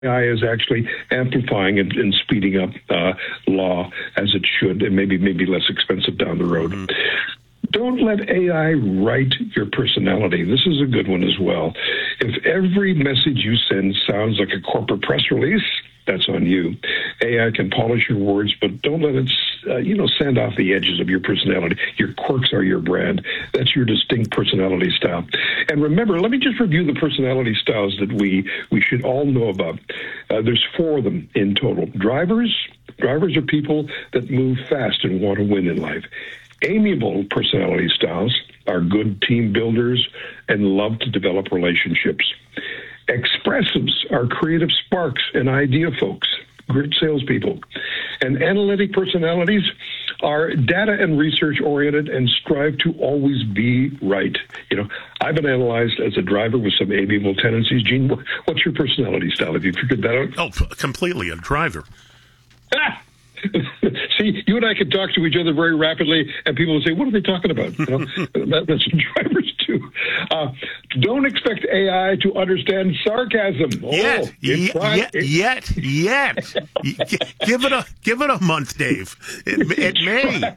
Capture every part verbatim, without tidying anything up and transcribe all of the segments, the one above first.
A I is actually amplifying and, and speeding up uh, law as it should, and maybe maybe less expensive down the road. Mm-hmm. Don't let A I write your personality. This is a good one as well. If every message you send sounds like a corporate press release, that's on you. A I can polish your words, but don't let it, uh, you know, sand off the edges of your personality. Your quirks are your brand. That's your distinct personality style. And remember, let me just review the personality styles that we, we should all know about. Uh, there's four of them in total. Drivers. Drivers are people that move fast and want to win in life. Amiable personality styles are good team builders and love to develop relationships. Expressives are creative sparks and idea folks, great salespeople. And analytic personalities are data and research oriented and strive to always be right. You know, I've been analyzed as a driver with some amiable tendencies. Gene, what's your personality style? Have you figured that out? Oh, completely a driver. Ah! See, you and I can talk to each other very rapidly, and people will say, what are they talking about? You know, that, that's drivers, too. Uh, don't expect A I to understand sarcasm. Oh, yet, yet, yet, yet, yet. give, it a, give it a month, Dave. It, it may.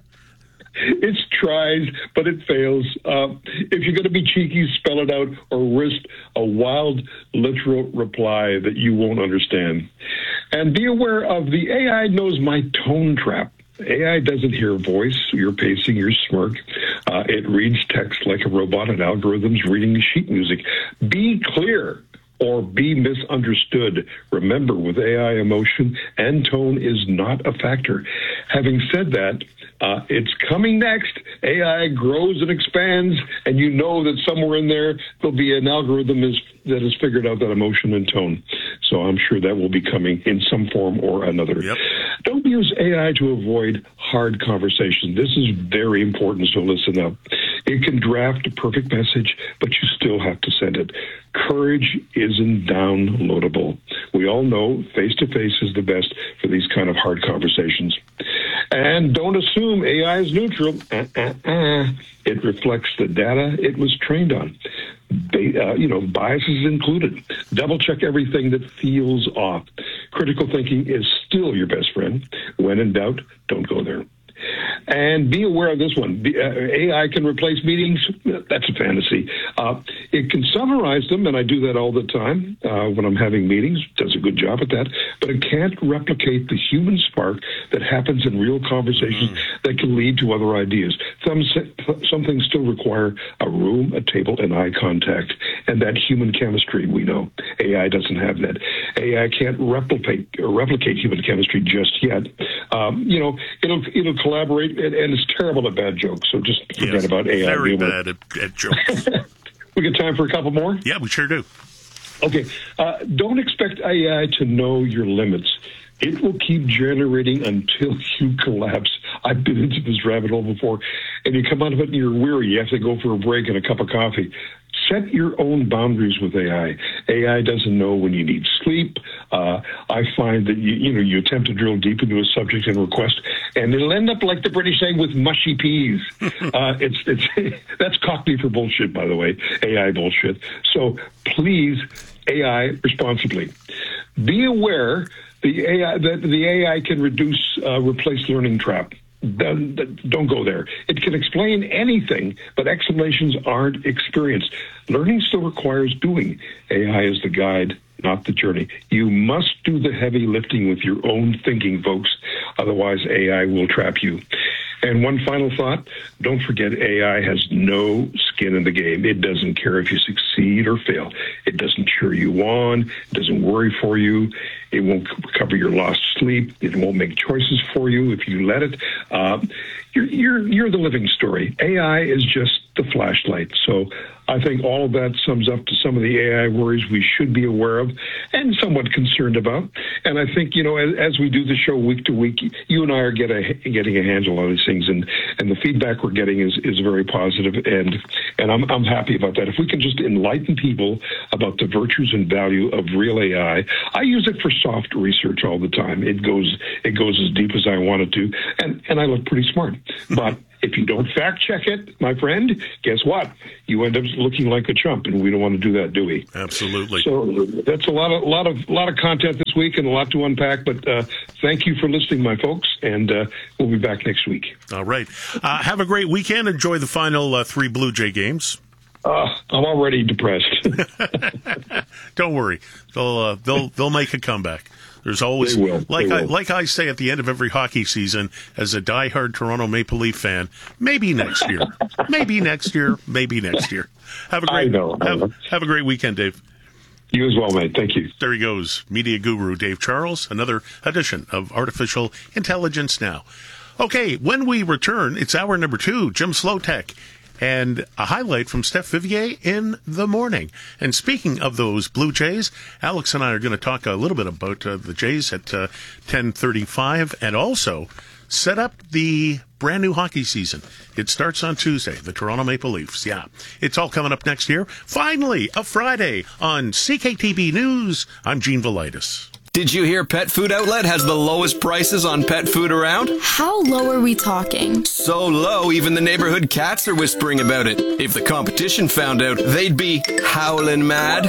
It tries, but it fails. Uh, if you're going to be cheeky, spell it out or risk a wild, literal reply that you won't understand. And be aware of the A I knows my tone trap. A I doesn't hear voice, your pacing, your smirk. Uh, it reads text like a robot, and algorithms reading sheet music. Be clear or be misunderstood. Remember, with A I, emotion and tone is not a factor. Having said that, uh, it's coming next. A I grows and expands, and you know that somewhere in there, there'll be an algorithm is, that has figured out that emotion and tone. So I'm sure that will be coming in some form or another. Yep. Don't use A I to avoid hard conversation. This is very important, so listen up. It can draft a perfect message, but you still have to send it. Courage isn't downloadable. We all know face-to-face is the best for these kind of hard conversations. And don't assume A I is neutral. Uh, uh, uh. It reflects the data it was trained on. Uh, you know, biases included. Double check everything that feels off. Critical thinking is still your best friend. When in doubt, don't go there. And be aware of this one. The, uh, A I can replace meetings. That's a fantasy. Uh, it can summarize them, and I do that all the time uh, when I'm having meetings. It does a good job at that. But it can't replicate the human spark that happens in real conversations mm. that can lead to other ideas. Some, some things still require a room, a table, and eye contact. And that human chemistry, we know. A I doesn't have that. A I can't replicate or replicate human chemistry just yet. Um, you know, it'll it'll collaborate, and, and it's terrible at bad jokes. So just forget yes, about A I. Very bad at, at jokes. We got time for a couple more? Yeah, we sure do. Okay. Uh, don't expect A I to know your limits. It will keep generating until you collapse. I've been into this rabbit hole before, and you come out of it and you're weary. You have to go for a break and a cup of coffee. Set your own boundaries with A I. A I doesn't know when you need sleep. Uh, I find that you, you know you attempt to drill deep into a subject and request, and it'll end up like the British say with mushy peas. uh, it's it's that's Cockney for bullshit, by the way. A I bullshit. So please, A I responsibly. Be aware the A I that the A I can reduce uh, replace learning trap. Don't go there. It can explain anything, but explanations aren't experienced. Learning still requires doing. A I is the guide, not the journey. You must do the heavy lifting with your own thinking, folks. Otherwise, A I will trap you. And one final thought, don't forget A I has no skin in the game. It doesn't care if you succeed or fail. It doesn't cheer you on. It doesn't worry for you. It won't cover your lost sleep. It won't make choices for you if you let it. Uh, you're, you're, you're the living story. A I is just the flashlight. So I think all of that sums up to some of the A I worries we should be aware of and somewhat concerned about. And I think, you know, as, as we do the show week to week, you and I are get a, getting a handle on these things, and, and the feedback we're getting is, is very positive, and and I'm, I'm happy about that. If we can just enlighten people about the virtues and value of real A I, I use it for soft research all the time. It goes it goes as deep as I want it to, and, and I look pretty smart. But If you don't fact check it, my friend, guess what? You end up looking like a chump, and we don't want to do that, do we? Absolutely. So that's a lot of lot of lot of content this week and a lot to unpack. But uh, thank you for listening, my folks, and uh, we'll be back next week. All right. Uh, have a great weekend. Enjoy the final uh, three Blue Jay games. Uh, I'm already depressed. Don't worry, they'll uh, they'll they'll make a comeback. There's always, they will. like they I will. like I say at the end of every hockey season, as a diehard Toronto Maple Leaf fan, maybe next year, maybe next year, maybe next year. Have a great I know, I have, know. have a great weekend, Dave. You as well, mate. Thank you. There he goes, media guru Dave Charles. Another edition of Artificial Intelligence Now. Okay, when we return, it's hour number two. Jim Slotek. And a highlight from Steph Vivier in the morning. And speaking of those Blue Jays, Alex and I are going to talk a little bit about uh, the Jays at uh, ten thirty-five and also set up the brand new hockey season. It starts on Tuesday, the Toronto Maple Leafs. Yeah, it's all coming up next year. Finally, a Friday on C K T B News. I'm Gene Velitis. Did you hear Pet Food Outlet has the lowest prices on pet food around? How low are we talking? So low, even the neighborhood cats are whispering about it. If the competition found out, they'd be howling mad.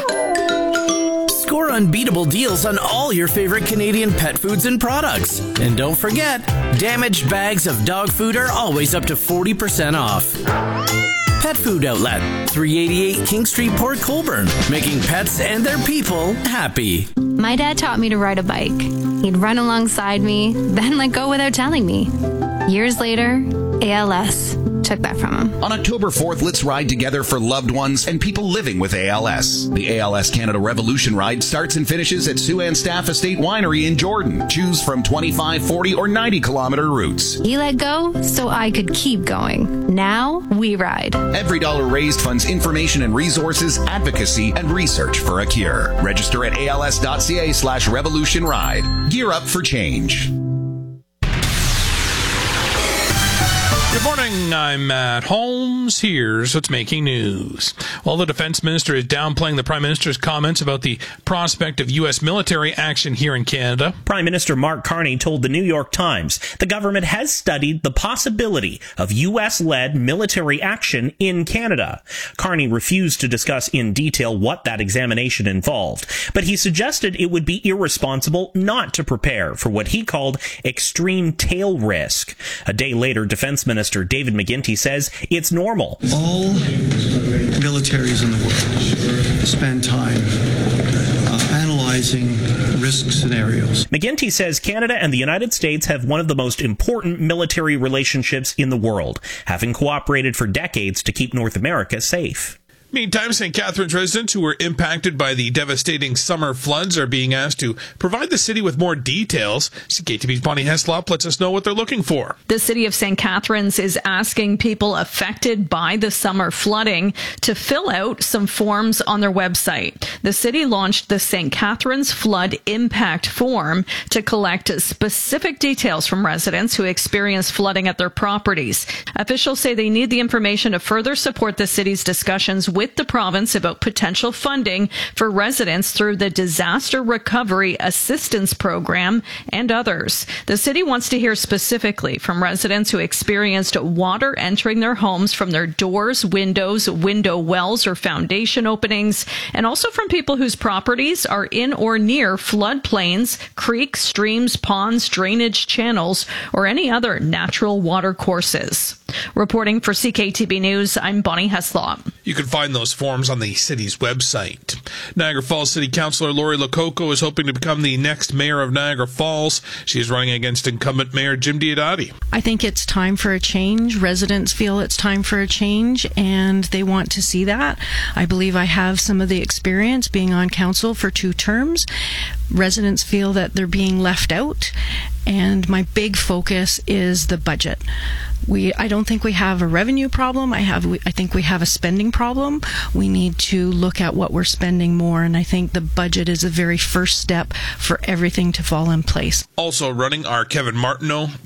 Score unbeatable deals on all your favorite Canadian pet foods and products. And don't forget, damaged bags of dog food are always up to forty percent off. Pet Food Outlet, three eighty-eight King Street, Port Colborne, making pets and their people happy. My dad taught me to ride a bike. He'd run alongside me, then let go without telling me. Years later, A L S took that from him. On October fourth, let's ride together for loved ones and people living with A L S. The A L S Canada Revolution Ride starts and finishes at Sue-Ann Staff Estate Winery in Jordan. Choose from twenty-five, forty, or ninety kilometer routes. He let go so I could keep going. Now we ride. Every dollar raised funds information and resources, advocacy, and research for a cure. Register at als.ca slash revolution ride. Gear up for change. Good morning, I'm Matt Holmes. Here's what's making news. While the defense minister is downplaying the prime minister's comments about the prospect of U S military action here in Canada, Prime Minister Mark Carney told the New York Times the government has studied the possibility of U S-led military action in Canada. Carney refused to discuss in detail what that examination involved, but he suggested it would be irresponsible not to prepare for what he called extreme tail risk. A day later, Defense Minister David McGuinty says it's normal. All militaries in the world spend time uh, analyzing risk scenarios. McGuinty says Canada and the United States have one of the most important military relationships in the world, having cooperated for decades to keep North America safe. Meantime, Saint Catharines residents who were impacted by the devastating summer floods are being asked to provide the city with more details. C K T V's Bonnie Heslop lets us know what they're looking for. The city of Saint Catharines is asking people affected by the summer flooding to fill out some forms on their website. The city launched the Saint Catharines Flood Impact Form to collect specific details from residents who experience flooding at their properties. Officials say they need the information to further support the city's discussions with the province about potential funding for residents through the Disaster Recovery Assistance Program and others. The city wants to hear specifically from residents who experienced water entering their homes from their doors, windows, window wells, or foundation openings, and also from people whose properties are in or near floodplains, creeks, streams, ponds, drainage channels, or any other natural water courses. Reporting for C K T B News, I'm Bonnie Heslop. You can find those forms on the city's website. Niagara Falls City Councillor Lori Lococo is hoping to become the next mayor of Niagara Falls. She is running against incumbent Mayor Jim Diodati. I think it's time for a change. Residents feel it's time for a change, and they want to see that. I believe I have some of the experience being on council for two terms. Residents feel that they're being left out, and my big focus is the budget. We, I don't think we have a revenue problem. I have, I think we have a spending problem. We need to look at what we're spending more, and I think the budget is the very first step for everything to fall in place. Also running are Kevin Martineau,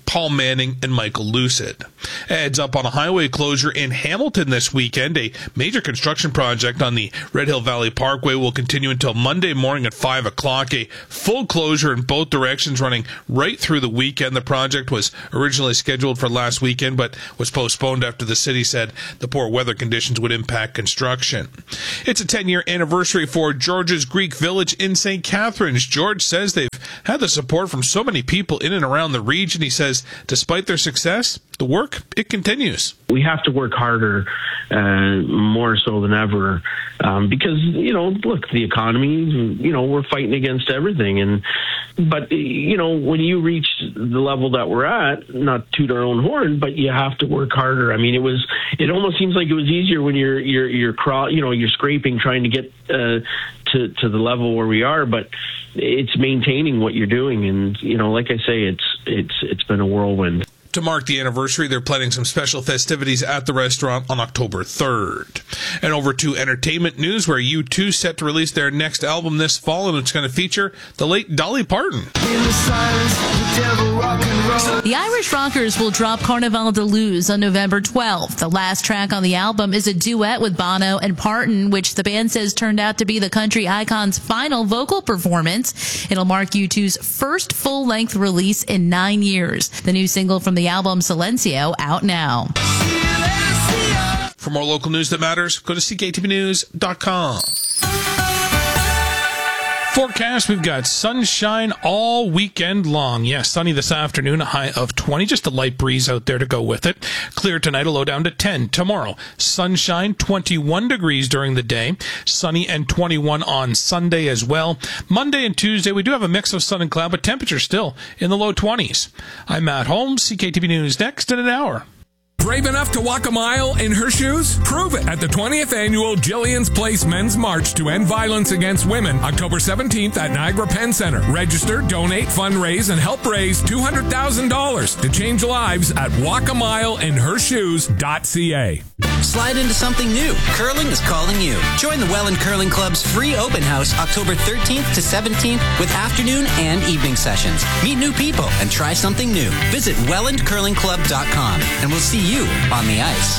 Paul Manning, and Michael Lucid. Heads up on a highway closure in Hamilton this weekend. A major construction project on the Red Hill Valley Parkway will continue until Monday morning at five o'clock. A full closure in both directions running right through the weekend. The project was originally scheduled for last weekend, but was postponed after the city said the poor weather conditions would impact construction. It's a ten-year anniversary for George's Greek Village in Saint Catharines. George says they've had the support from so many people in and around the region. He says despite their success, the work, it continues. We have to work harder, uh, more so than ever, um, because, you know, look, the economy, you know, we're fighting against everything. And, but, you know, when you reach the level that we're at, not toot our own horn, but you have to work harder. I mean, it was, it almost seems like it was easier when you're, you're, you're crawl, you know, you're scraping, trying to get, uh, to, to the level where we are, but it's maintaining what you're doing. And, you know, like I say, it's, it's, it's been a whirlwind. To mark the anniversary, they're planning some special festivities at the restaurant on October third. And over to entertainment news, where U two set to release their next album this fall, and it's going to feature the late Dolly Parton. The Irish Rockers will drop Carnival de Luz on November twelfth. The last track on the album is a duet with Bono and Parton, which the band says turned out to be the country icon's final vocal performance. It'll mark U two's first full-length release in nine years. The new single from the album, Silencio, out now. For more local news that matters, go to C K T V news dot com. Forecast, we've got sunshine all weekend long. Yes, sunny this afternoon, a high of twenty, just a light breeze out there to go with it. Clear tonight, a low down to ten. Tomorrow, sunshine, twenty-one degrees during the day. Sunny and twenty-one on Sunday as well. Monday and Tuesday, we do have a mix of sun and cloud, but temperature still in the low twenties. I'm Matt Holmes, C K T V News, next in an hour. Brave enough to walk a mile in her shoes? Prove it at the twentieth Annual Jillian's Place Men's March to End Violence Against Women, October seventeenth at Niagara Penn Center. Register, donate, fundraise, and help raise two hundred thousand dollars to change lives at walk a mile in her shoes dot c a. Slide into something new. Curling is calling you. Join the Welland Curling Club's free open house October thirteenth to seventeenth with afternoon and evening sessions. Meet new people and try something new. Visit welland curling club dot com and we'll see you on the ice.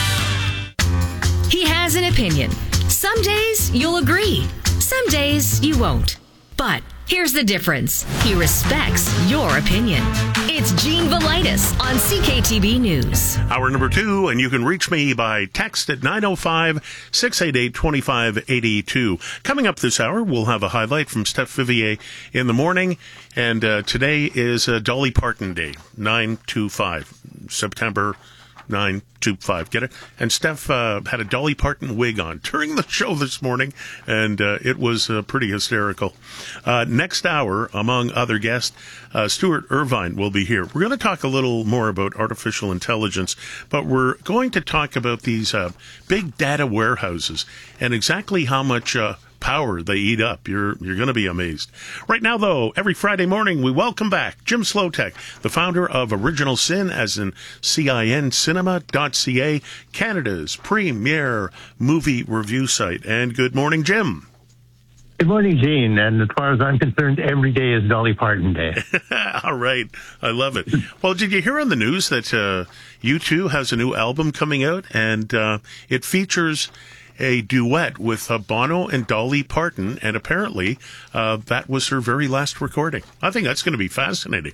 He has an opinion. Some days you'll agree. Some days you won't. But here's the difference. He respects your opinion. It's Gene Velitis on C K T V News. Hour number two, and you can reach me by text at nine oh five, six eight eight, two five eight two. Coming up this hour, we'll have a highlight from Steph Vivier in the morning, and uh, today is uh, Dolly Parton Day, nine two five, September nine two five. Get it? And Steph uh, had a Dolly Parton wig on during the show this morning, and uh, it was uh, pretty hysterical. Uh, next hour, among other guests, uh, Stuart Irvine will be here. We're going to talk a little more about artificial intelligence, but we're going to talk about these uh, big data warehouses and exactly how much uh, power they eat up. You're you're going to be amazed. Right now, though, every Friday morning, we welcome back Jim Slotek, the founder of Original Sin, as in C I N cinema dot C A, Canada's premier movie review site. And good morning, Jim. Good morning, Gene. And as far as I'm concerned, every day is Dolly Parton Day. All right. I love it. Well, did you hear on the news that uh, U two has a new album coming out, and uh, it features a duet with uh, Bono and Dolly Parton, and apparently uh, that was her very last recording. I think that's going to be fascinating.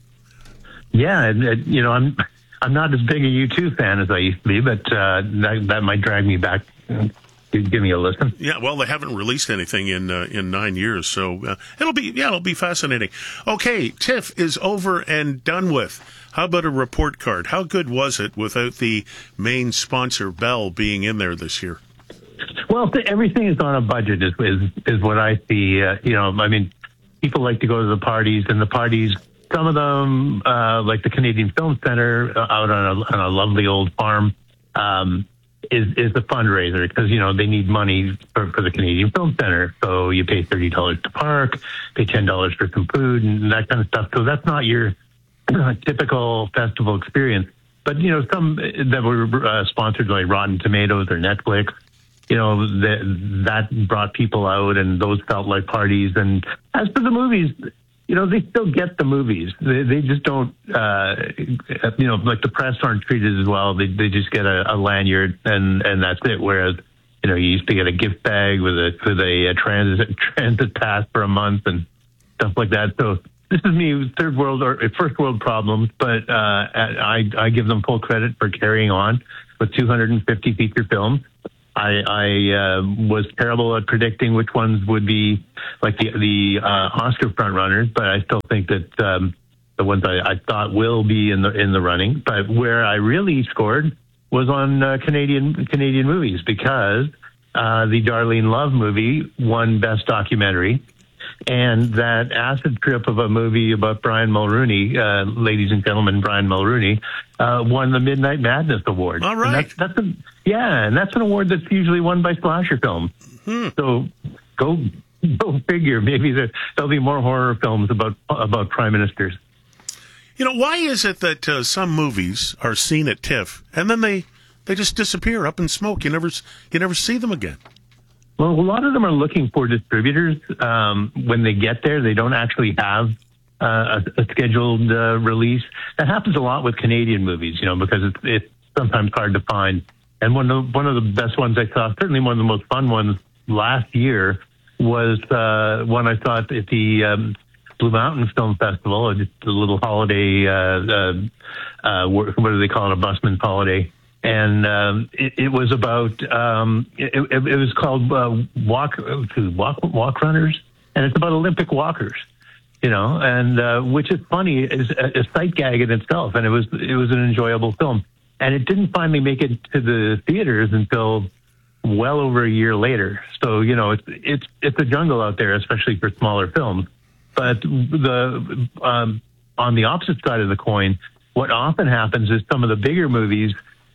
Yeah, and, uh, you know, I'm I'm not as big a U two fan as I used to be, but uh, that, that might drag me back. Give me a listen. Yeah, well, they haven't released anything in uh, in nine years, so uh, it'll be yeah, it'll be fascinating. Okay, TIFF is over and done with. How about a report card? How good was it without the main sponsor, Bell, being in there this year? Well, everything is on a budget, is is, is what I see. Uh, you know, I mean, people like to go to the parties, and the parties, some of them, uh, like the Canadian Film Centre uh, out on a, on a lovely old farm, um, is is a fundraiser because, you know, they need money for, for the Canadian Film Centre. So you pay thirty dollars to park, pay ten dollars for some food and that kind of stuff. So that's not your typical festival experience. But, you know, some that were uh, sponsored by Rotten Tomatoes or Netflix, you know, that that brought people out, and those felt like parties. And as for the movies, you know, they still get the movies. They, they just don't, uh, you know, like the press aren't treated as well. They they just get a, a lanyard and, and that's it. Whereas, you know, you used to get a gift bag with a with a, a transit transit pass for a month and stuff like that. So this is me, third world or first world problems, but uh, I I give them full credit for carrying on with two hundred fifty feature films. I, I uh, was terrible at predicting which ones would be like the the uh, Oscar frontrunners, but I still think that um, the ones I, I thought will be in the in the running. But where I really scored was on uh, Canadian Canadian movies because uh, the Darlene Love movie won Best Documentary, and that acid trip of a movie about Brian Mulroney, uh, ladies and gentlemen, Brian Mulroney, uh, won the Midnight Madness Award. All right. And that's, that's a, yeah, and that's an award that's usually won by slasher films. Hmm. So go go figure. Maybe there, there'll be more horror films about about prime ministers. You know, why is it that uh, some movies are seen at TIFF and then they, they just disappear up in smoke? You never you never see them again. Well, a lot of them are looking for distributors. Um, when they get there, they don't actually have uh, a, a scheduled uh, release. That happens a lot with Canadian movies, you know, because it's, it's sometimes hard to find. And one of, one of the best ones I saw, certainly one of the most fun ones last year, was uh, one I saw at the um, Blue Mountain Film Festival, just a little holiday, uh, uh, uh, what do they call it, a busman's holiday. And um, it, it was about, um, it, it, it was called uh, Walk, Walk Walk Runners, and it's about Olympic walkers, you know, and uh, which is funny, is a, a sight gag in itself, and it was it was an enjoyable film. And it didn't finally make it to the theaters until well over a year later. So, you know, it's it's it's a jungle out there, especially for smaller films. But the um, on the opposite side of the coin, what often happens is some of the bigger movies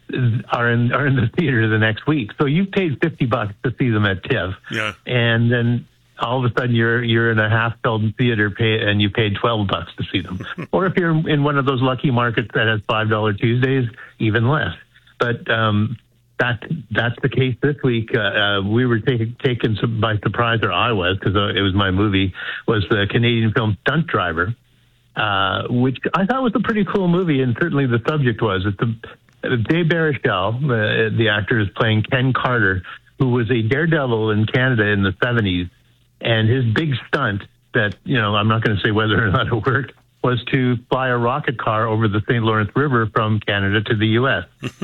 are in are in the theater the next week. So you paid fifty bucks to see them at TIFF, yeah, and then all of a sudden you're you're in a half-filled theater pay, and you paid twelve bucks to see them. Or if you're in one of those lucky markets that has five dollar Tuesdays, even less. But um, that that's the case this week. Uh, uh, we were taken taken by surprise, or I was, because it was my movie. Was the Canadian film Stunt Driver, uh, which I thought was a pretty cool movie, and certainly the subject was. It's a Dave Baruchel, uh, the actor, is playing Ken Carter, who was a daredevil in Canada in the seventies. And his big stunt that, you know, I'm not going to say whether or not it worked, was to fly a rocket car over the Saint Lawrence River from Canada to the U S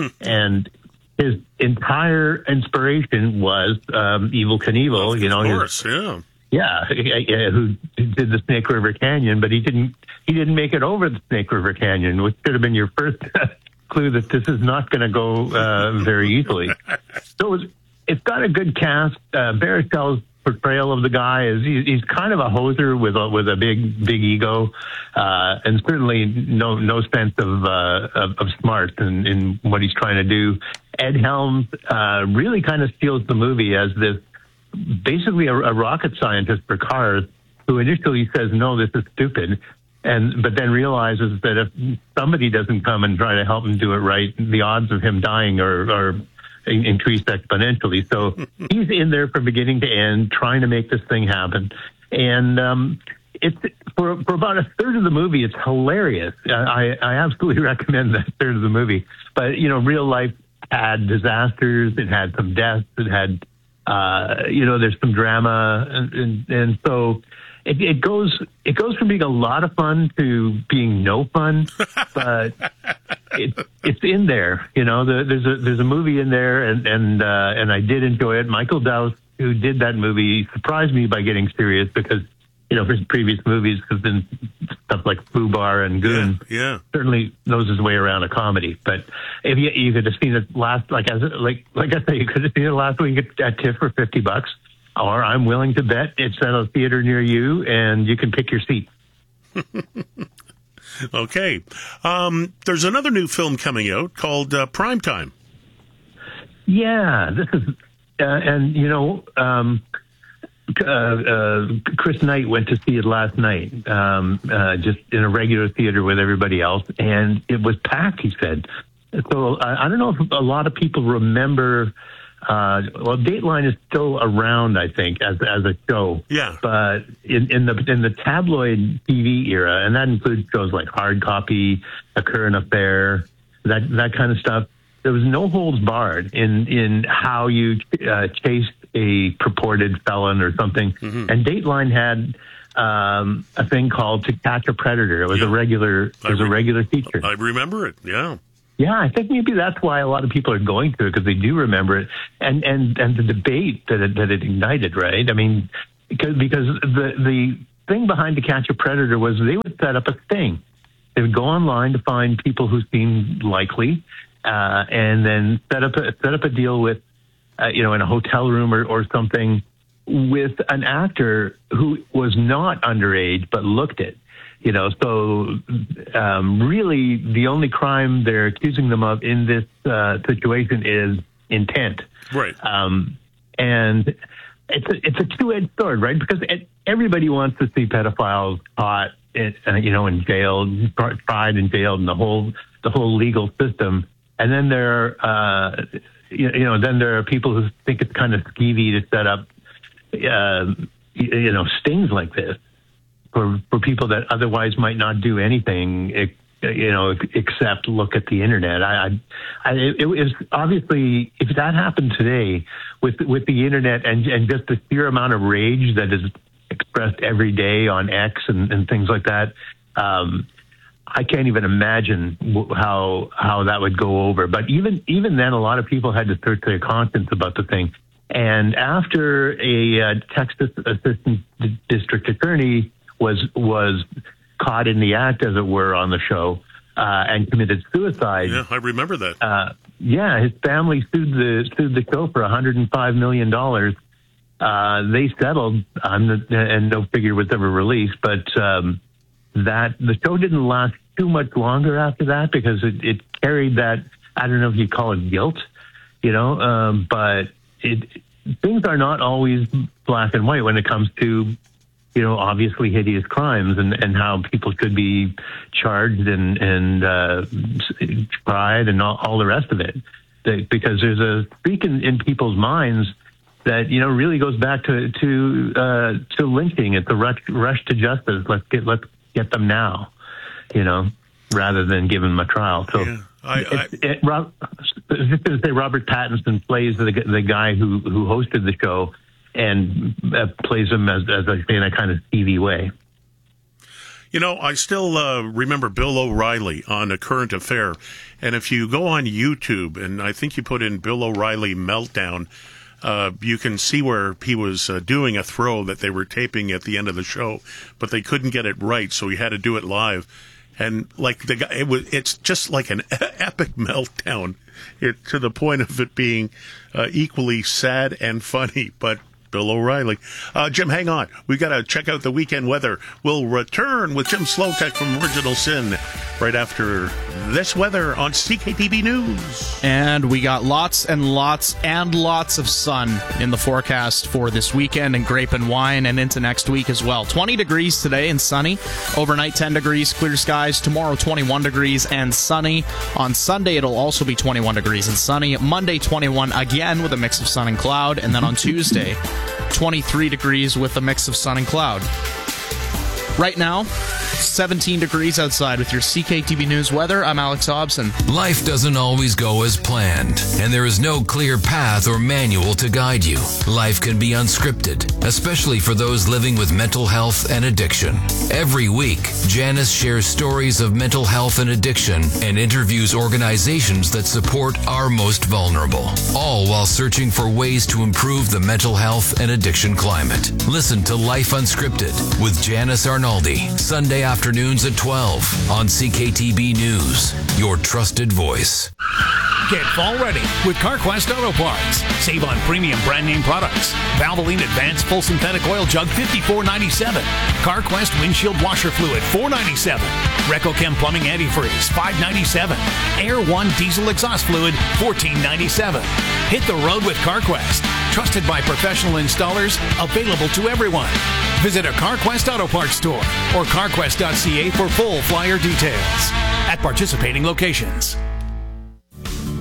And his entire inspiration was um, Evel Knievel, you know. Of course, his, yeah. Yeah, yeah, who did the Snake River Canyon, but he didn't he didn't make it over the Snake River Canyon, which should have been your first clue that this is not going to go uh, very easily. So it's, it's got a good cast. Uh, Baruchel's portrayal of the guy is he, he's kind of a hoser with a with a big big ego, uh, and certainly no no sense of uh, of, of smart in, in what he's trying to do. Ed Helms uh, really kind of steals the movie as this basically a, a rocket scientist for cars who initially says no, this is stupid. And but then realizes that if somebody doesn't come and try to help him do it right, the odds of him dying are, are increased exponentially. So he's in there from beginning to end, trying to make this thing happen. And um, it's for for about a third of the movie, it's hilarious. I, I absolutely recommend that third of the movie. But you know, real life had disasters. It had some deaths. It had uh, you know, there's some drama, and and, and so. It, it goes it goes from being a lot of fun to being no fun, but it, it's in there. You know, the, there's a there's a movie in there, and and uh, and I did enjoy it. Michael Dowse, who did that movie, surprised me by getting serious because you know his previous movies have been stuff like Fubar and Goon. Yeah, yeah. Certainly knows his way around a comedy. But if you you could have seen it last, like as like like I say, you could have seen it last week at, at TIFF for fifty bucks. Or I'm willing to bet it's at a theater near you, and you can pick your seat. Okay. Um, there's another new film coming out called uh, Primetime. Yeah, this is, uh, and you know, um, uh, uh, Chris Knight went to see it last night, um, uh, just in a regular theater with everybody else, and it was packed, he said. So I, I don't know if a lot of people remember Uh, well, Dateline is still around, I think, as as a show. Yeah. But in, in the in the tabloid T V era, and that includes shows like Hard Copy, A Current Affair, that that kind of stuff. There was no holds barred in in how you uh, chased a purported felon or something. Mm-hmm. And Dateline had um, a thing called To Catch a Predator. It was yeah. a regular. It was re- a regular feature. I remember it. Yeah. Yeah, I think maybe that's why a lot of people are going to it, because they do remember it, and and and the debate that it, that it ignited, right? I mean, because because the the thing behind To Catch a Predator was they would set up a sting. They would go online to find people who seemed likely, uh, and then set up a, set up a deal with, uh, you know, in a hotel room or, or something, with an actor who was not underage but looked it. You know, so um, really the only crime they're accusing them of in this uh, situation is intent. Right. Um, and it's a, it's a two-edged sword, right? Because it, everybody wants to see pedophiles caught, in, uh, you know, in jail, tried and jailed, and the whole the whole legal system. And then there, are, uh, you, you know, then there are people who think it's kind of skeevy to set up, uh, you know, stings like this for for people that otherwise might not do anything, you know, except look at the internet. I, I it was obviously, if that happened today with with the internet and and just the sheer amount of rage that is expressed every day on X and, and things like that, um, I can't even imagine how how that would go over. But even even then, a lot of people had to search their conscience about the thing. And after a uh, Texas assistant d- district attorney was was caught in the act, as it were, on the show, uh, and committed suicide. Yeah, I remember that. Uh, yeah, his family sued the sued the show for one hundred five million dollars. Uh, they settled, um, and no figure was ever released. But um, that the show didn't last too much longer after that, because it, it carried that, I don't know if you call it guilt, you know, um, but it, things are not always black and white when it comes to, you know, obviously hideous crimes, and, and how people could be charged and, and uh, tried and all, all the rest of it. That, because there's a streak in, in people's minds that, you know, really goes back to to uh, to lynching. It's a rush, rush to justice. Let's get let's get them now, you know, rather than give them a trial. So, yeah, I, it, I, it, Rob, I was just going to say, Robert Pattinson plays the the guy who who hosted the show, and uh, plays him as, as I say, in a kind of T V way. You know, I still uh, remember Bill O'Reilly on A Current Affair. And if you go on YouTube, and I think you put in Bill O'Reilly meltdown, uh, you can see where he was uh, doing a throw that they were taping at the end of the show, but they couldn't get it right, so he had to do it live. And like the guy, it was, it's just like an epic meltdown, it, to the point of it being uh, equally sad and funny, but Bill O'Reilly. Uh, Jim, hang on. We got to check out the weekend weather. We'll return with Jim Slowtek from Original Sin right after this weather on C K T V News. And we got lots and lots and lots of sun in the forecast for this weekend, and grape and wine, and into next week as well. twenty degrees today and sunny. Overnight ten degrees, clear skies. Tomorrow twenty-one degrees and sunny. On Sunday it'll also be twenty-one degrees and sunny. Monday twenty-one again with a mix of sun and cloud. And then on Tuesday twenty-three degrees with a mix of sun and cloud. Right now, seventeen degrees outside with your C K T V News weather. I'm Alex Hobson. Life doesn't always go as planned, and there is no clear path or manual to guide you. Life can be unscripted, especially for those living with mental health and addiction. Every week, Janice shares stories of mental health and addiction and interviews organizations that support our most vulnerable, all while searching for ways to improve the mental health and addiction climate. Listen to Life Unscripted with Janice Arnaldi, Sunday afternoons at twelve on C K T V News, your trusted voice. Get fall ready with CarQuest Auto Parts. Save on premium brand name products. Valvoline Advanced Full Synthetic Oil Jug fifty-four ninety-seven. CarQuest Windshield Washer Fluid four ninety-seven. RecoChem Plumbing Antifreeze five ninety-seven. Air One Diesel Exhaust Fluid fourteen ninety-seven. Hit the road with CarQuest. Trusted by professional installers, available to everyone. Visit a CarQuest Auto Parts store or carquest dot c a for full flyer details at participating locations.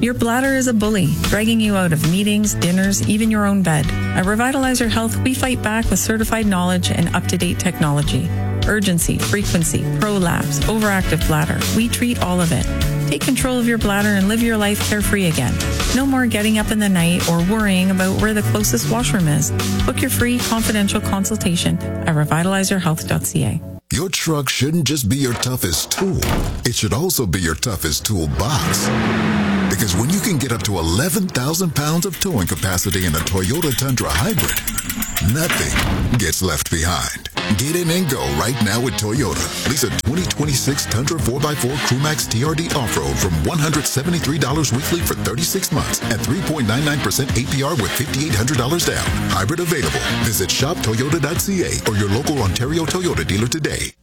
Your bladder is a bully, dragging you out of meetings, dinners, even your own bed. At Revitalizer Health, we fight back with certified knowledge and up-to-date technology. Urgency, frequency, prolapse, overactive bladder. We treat all of it. Take control of your bladder and live your life carefree again. No more getting up in the night or worrying about where the closest washroom is. Book your free confidential consultation at revitalizer health dot c a. Your truck shouldn't just be your toughest tool. It should also be your toughest toolbox. Because when you can get up to eleven thousand pounds of towing capacity in a Toyota Tundra Hybrid, nothing gets left behind. Get in and go right now with Toyota. Lease a twenty twenty-six Tundra four by four Crewmax T R D Off-Road from one hundred seventy-three dollars weekly for thirty-six months at three point nine nine percent A P R with five thousand eight hundred dollars down. Hybrid available. Visit shop toyota dot c a or your local Ontario Toyota dealer today.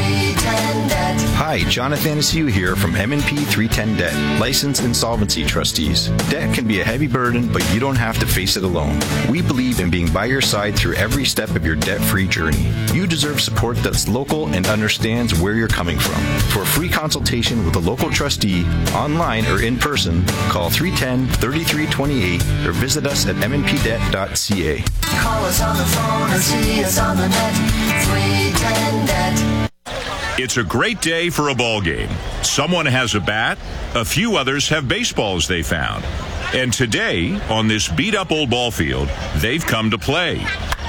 Hi, Jonathan Asiu here from M and P three ten Debt, licensed insolvency trustees. Debt can be a heavy burden, but you don't have to face it alone. We believe in being by your side through every step of your debt-free journey. You deserve support that's local and understands where you're coming from. For a free consultation with a local trustee, online or in person, call three one zero, three three two eight or visit us at m n p debt dot c a. Call us on the phone or see us on the net. three ten debt. It's a great day for a ball game. Someone has a bat, a few others have baseballs they found. And today, on this beat-up old ball field, they've come to play.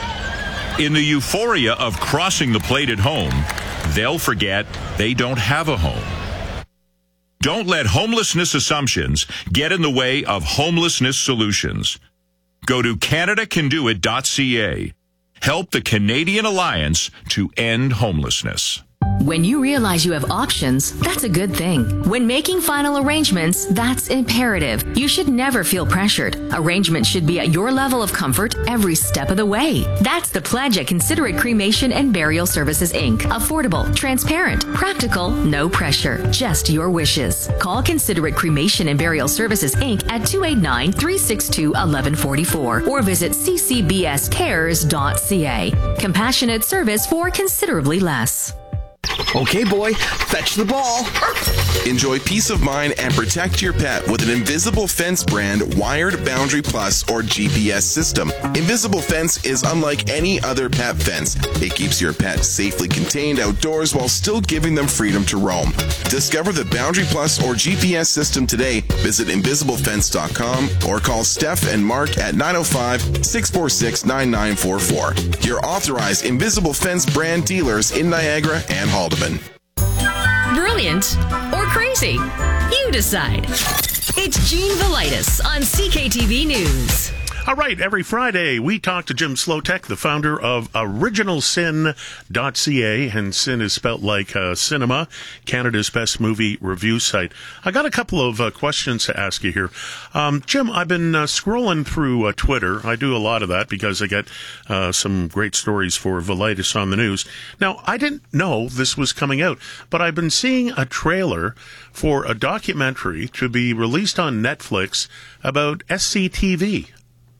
In the euphoria of crossing the plate at home, they'll forget they don't have a home. Don't let homelessness assumptions get in the way of homelessness solutions. Go to canada can do it dot c a. Help the Canadian Alliance to end homelessness. When you realize you have options, that's a good thing. When making final arrangements, that's imperative. You should never feel pressured. Arrangements should be at your level of comfort every step of the way. That's the pledge at Considerate Cremation and Burial Services, Incorporated. Affordable, transparent, practical, no pressure, just your wishes. Call Considerate Cremation and Burial Services, Incorporated at two eight nine, three six two, one one four four or visit c c b s cares dot c a. Compassionate service for considerably less. Okay, boy, fetch the ball. Enjoy peace of mind and protect your pet with an Invisible Fence brand wired Boundary Plus or G P S system. Invisible Fence is unlike any other pet fence. It keeps your pet safely contained outdoors while still giving them freedom to roam. Discover the Boundary Plus or G P S system today. Visit invisible fence dot com or call Steph and Mark at nine oh five, six four six, nine nine four four. Your authorized Invisible Fence brand dealers in Niagara and Haldeman. Brilliant or crazy? You decide. It's Gene Velitis on C K T V News. All right, every Friday we talk to Jim Slotek, the founder of original sin dot c a, and sin is spelt like uh, cinema, Canada's best movie review site. I got a couple of uh, questions to ask you here. Um, Jim, I've been uh, scrolling through uh, Twitter. I do a lot of that because I get uh, some great stories for Velitis on the news. Now, I didn't know this was coming out, but I've been seeing a trailer for a documentary to be released on Netflix about S C T V.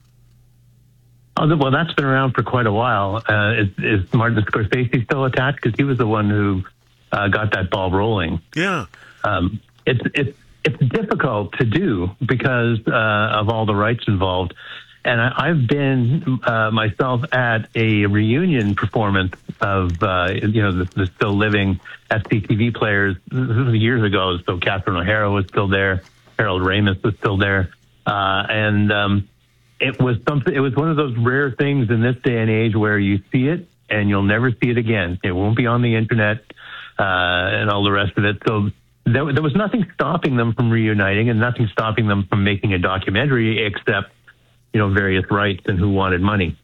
Oh, well, that's been around for quite a while. Uh, is, is Martin Scorsese still attached? Because he was the one who uh, got that ball rolling. Yeah. Um, it's it's it's difficult to do because uh, of all the rights involved. And I, I've been uh, myself at a reunion performance of uh, you know the, the still living S C T V players. This was years ago, so Catherine O'Hara was still there, Harold Ramis was still there, uh, and. Um, It was something. It was one of those rare things in this day and age where you see it and you'll never see it again. It won't be on the internet uh, and all the rest of it. So there, there was nothing stopping them from reuniting and nothing stopping them from making a documentary except, you know, various rights and who wanted money.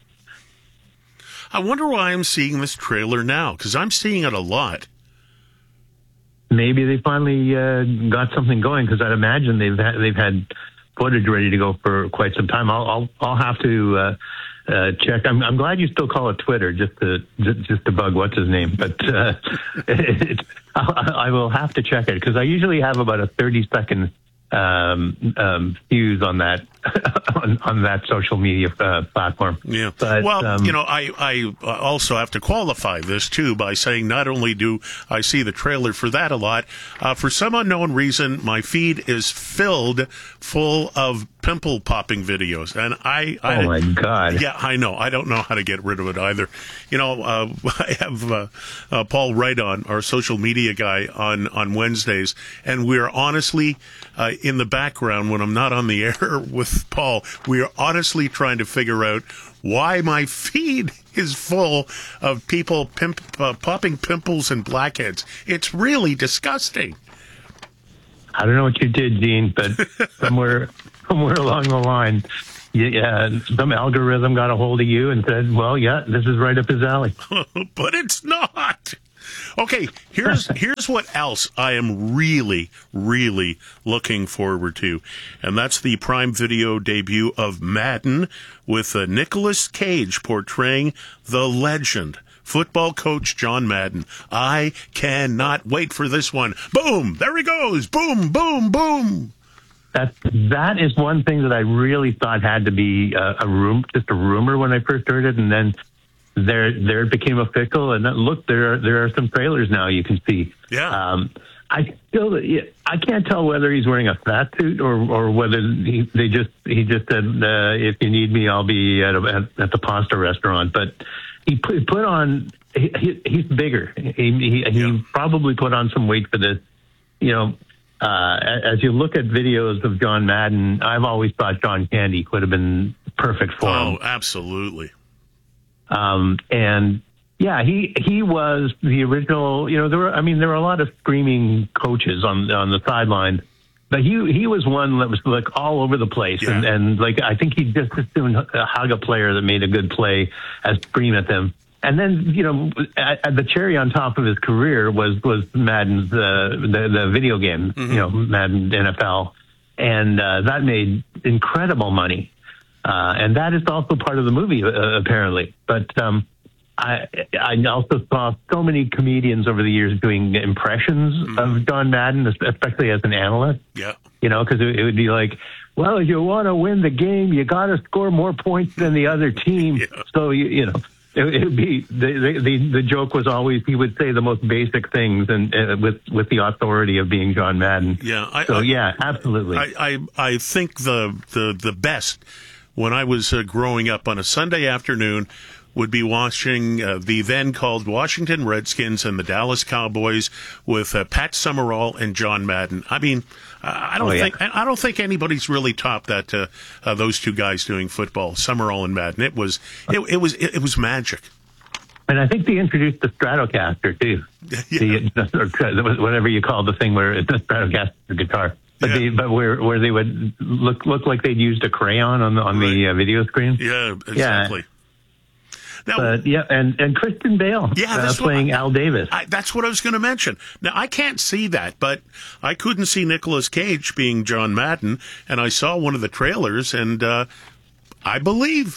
I wonder why I'm seeing this trailer now, because I'm seeing it a lot. Maybe they finally uh, got something going, because I'd imagine they've had, they've had footage ready to go for quite some time. I'll I'll, I'll have to uh, uh, check. I'm I'm glad you still call it Twitter, just to just, just to bug what's his name. But uh, it, I, I will have to check it, because I usually have about a thirty second um, um, views on that on, on that social media uh, platform. Yeah. But, well, um, you know, I, I also have to qualify this, too, by saying not only do I see the trailer for that a lot, uh, for some unknown reason, my feed is filled full of pimple popping videos. And I, I oh, my God. Yeah, I know. I don't know how to get rid of it either. You know, uh, I have uh, uh, Paul Wright on, our social media guy, on, on Wednesdays, and we're honestly uh, in the background when I'm not on the air with Paul, we are honestly trying to figure out why my feed is full of people pimp, uh, popping pimples and blackheads. It's really disgusting. I don't know what you did, Gene, but somewhere somewhere along the line, yeah, some algorithm got a hold of you and said, well, yeah, this is right up his alley. But it's not. Okay, here's here's what else I am really, really looking forward to, and that's the Prime Video debut of Madden with uh, Nicolas Cage portraying the legend, football coach John Madden. I cannot wait for this one. Boom! There he goes! Boom, boom, boom! That that is one thing that I really thought had to be a, a room, just a rumor when I first heard it, and then there there it became official. And then, look, there are, there are some trailers now you can see. Yeah. Um, I still I can't tell whether he's wearing a fat suit or or whether he, they just he just said uh, if you need me I'll be at, a, at at the pasta restaurant. But he put, put on he, he, he's bigger. He he, he yeah. probably put on some weight for this. You know. Uh, as you look at videos of John Madden, I've always thought John Candy could have been perfect for him. Oh, absolutely. Um, and yeah, he he was the original. You know, there were. I mean, there were a lot of screaming coaches on on the sideline, but he he was one that was like all over the place, yeah. and and like I think he just as soon hug a player that made a good play as scream at them. And then, you know, at, at the cherry on top of his career was was Madden's uh, the the video game, mm-hmm. you know, Madden N F L, and uh, that made incredible money, uh, and that is also part of the movie uh, apparently. But um, I I also saw so many comedians over the years doing impressions mm-hmm. of John Madden, especially as an analyst. Yeah, you know, because it, it would be like, well, if you want to win the game, you got to score more points than the other team. Yeah. So you you know. It would be the, the the joke was always he would say the most basic things and uh, with with the authority of being John Madden. Yeah, I, so I, yeah, absolutely. I, I I think the the the best when I was uh, growing up on a Sunday afternoon would be watching uh, the then called Washington Redskins and the Dallas Cowboys with uh, Pat Summerall and John Madden. I mean. I don't oh, think yeah. I don't think anybody's really topped that. Uh, uh, those two guys doing football, Summerall and Madden. It was it, it was it, it was magic. And I think they introduced the Stratocaster too. Yeah. The, or whatever you call the thing where it's the Stratocaster guitar, but yeah. they, but where where they would look look like they'd used a crayon on the on right. the uh, video screen. Yeah, exactly. Yeah. Now, but yeah, and, and Christian Bale yeah, uh, playing I, Al Davis. I, that's what I was going to mention. Now, I can't see that, but I couldn't see Nicolas Cage being John Madden, and I saw one of the trailers, and uh, I believe.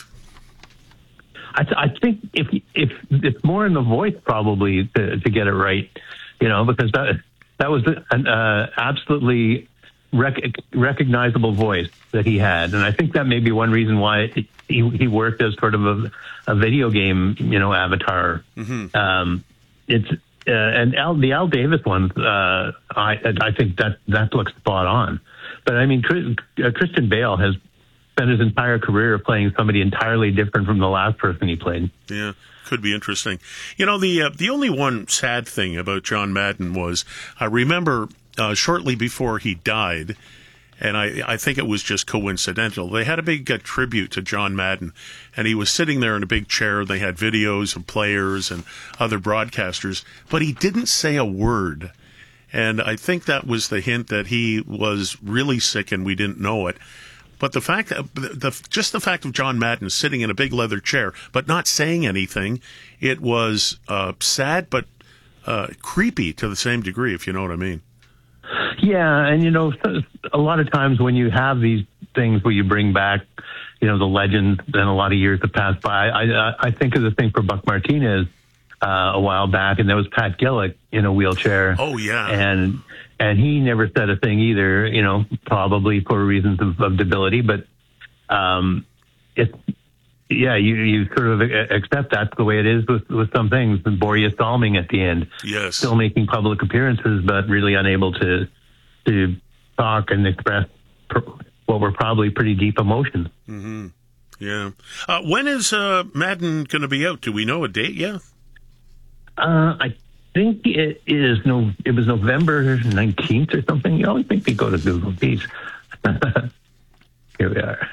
I, th- I think if if it's more in the voice probably to, to get it right, you know, because that that was an uh, absolutely rec- recognizable voice that he had, and I think that may be one reason why it, he he worked as sort of a, a video game, you know, avatar. Mm-hmm. Um, it's uh, and Al, the Al Davis one, uh, I I think that that looks spot on. But I mean, Chris, uh, Christian Bale has spent his entire career playing somebody entirely different from the last person he played. Yeah, could be interesting. You know, the uh, the only one sad thing about John Madden was I remember uh, shortly before he died. And I, I think it was just coincidental. They had a big uh, tribute to John Madden, and he was sitting there in a big chair. They had videos of players and other broadcasters, but he didn't say a word. And I think that was the hint that he was really sick and we didn't know it. But the fact that the, just the fact of John Madden sitting in a big leather chair but not saying anything, it was uh, sad but uh, creepy to the same degree, if you know what I mean. Yeah, and you know, a lot of times when you have these things where you bring back, you know, the legends, then a lot of years have passed by. I I think of the thing for Buck Martinez uh, a while back, and there was Pat Gillick in a wheelchair. Oh yeah, and and he never said a thing either. You know, probably for reasons of, of debility, but um, it. Yeah, you, you sort of accept that's the way it is with, with some things. And Borje Salming at the end, yes, still making public appearances, but really unable to to talk and express pr- what were probably pretty deep emotions. Mm-hmm. Yeah. Uh, when is uh, Madden going to be out? Do we know a date yet? Uh, I think it is no. It was November nineteenth or something. You always think they go to Google. Geez. Here we are.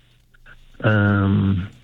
Um.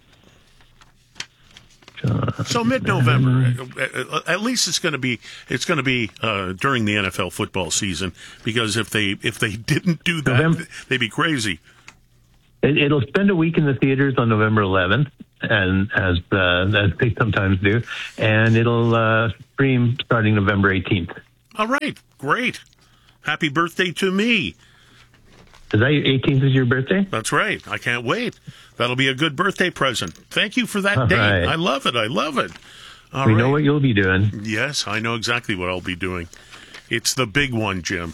So mid-November, at least it's going to be it's going to be uh, during the N F L football season, because if they if they didn't do that, November, they'd be crazy. It, it'll spend a week in the theaters on November eleventh, and as uh, as they sometimes do, and it'll uh, stream starting November eighteenth. All right, great. Happy birthday to me. Is that eighteenth is your birthday? That's right. I can't wait. That'll be a good birthday present. Thank you for that All date. right. I love it. I love it. All we right. know what you'll be doing. Yes, I know exactly what I'll be doing. It's the big one, Jim.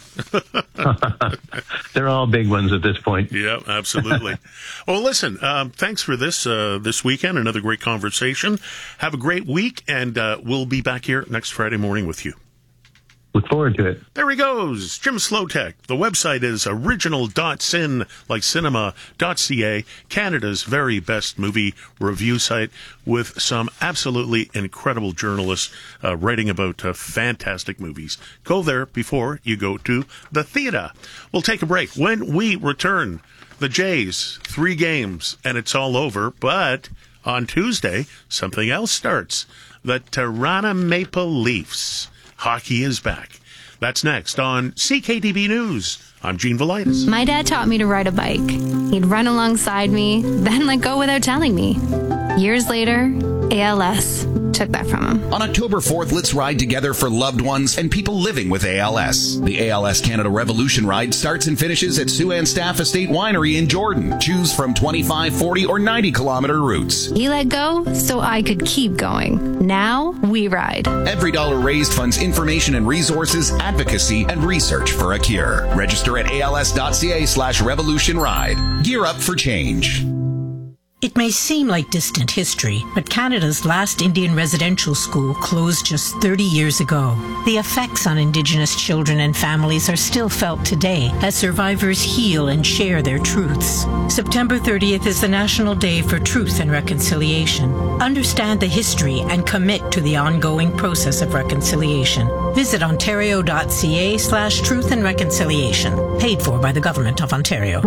They're all big ones at this point. Yeah, absolutely. Well, listen, um, thanks for this uh, this weekend. Another great conversation. Have a great week, and uh, we'll be back here next Friday morning with you. Look forward to it. There he goes, Jim Slowtech. The website is original dot sin, like cinema dot c a, Canada's very best movie review site, with some absolutely incredible journalists uh, writing about uh, fantastic movies. Go there before you go to the theater. We'll take a break. When we return, the Jays, three games, and it's all over. But on Tuesday, something else starts. The Toronto Maple Leafs. Hockey is back. That's next on C K T B News. I'm Gene Velitis. My dad taught me to ride a bike. He'd run alongside me, then let go without telling me. Years later, A L S took that from him. On October fourth, let's ride together for loved ones and people living with A L S. The A L S Canada Revolution Ride starts and finishes at Siouxland Staff Estate Winery in Jordan. Choose from twenty-five, forty, or ninety kilometer routes. He let go so I could keep going. Now we ride. Every dollar raised funds information and resources, advocacy, and research for a cure. Register at als.ca slash revolution ride. Gear up for change. It may seem like distant history, but Canada's last Indian residential school closed just thirty years ago. The effects on Indigenous children and families are still felt today as survivors heal and share their truths. September thirtieth is the National Day for Truth and Reconciliation. Understand the history and commit to the ongoing process of reconciliation. Visit ontario.ca slash truth and reconciliation. Paid for by the Government of Ontario.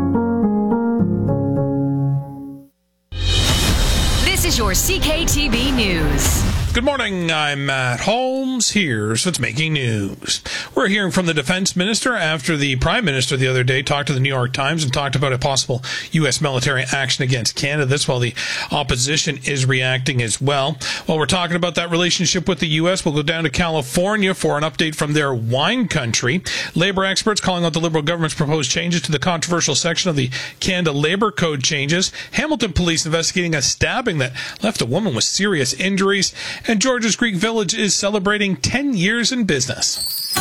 This is your C K T B News. Good morning, I'm Matt Holmes. Here's what's making news. We're hearing from the defense minister after the prime minister the other day talked to the New York Times and talked about a possible U S military action against Canada. That's while the opposition is reacting as well. While we're talking about that relationship with the U S, we'll go down to California for an update from their wine country. Labor experts calling out the Liberal government's proposed changes to the controversial section of the Canada Labor Code changes. Hamilton police investigating a stabbing that left a woman with serious injuries. And Georgia's Greek Village is celebrating ten years in business.